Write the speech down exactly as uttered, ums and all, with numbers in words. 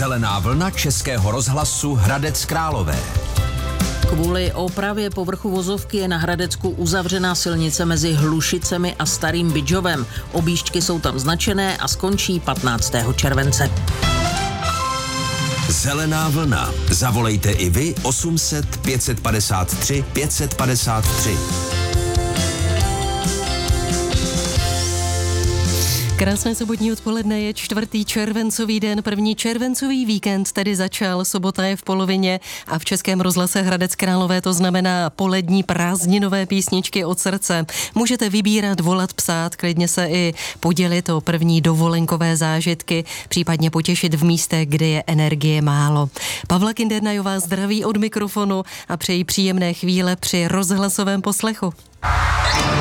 Zelená vlna Českého rozhlasu Hradec Králové. Kvůli opravě povrchu vozovky je na Hradecku uzavřená silnice mezi Hlušicemi a Starým Bydžovem. Objížďky jsou tam značené a skončí patnáctého července. Zelená vlna. Zavolejte i vy osm set pět padesát tři pět padesát tři. Krásné sobotní odpoledne, je čtvrtý červencový den, první červencový víkend tedy začal, sobota je v polovině a v Českém rozhlase Hradec Králové to znamená polední prázdninové písničky od srdce. Můžete vybírat, volat, psát, klidně se i podělit o první dovolenkové zážitky, případně potěšit v místech, kde je energie málo. Pavla Kindernajová zdraví od mikrofonu a přeji příjemné chvíle při rozhlasovém poslechu.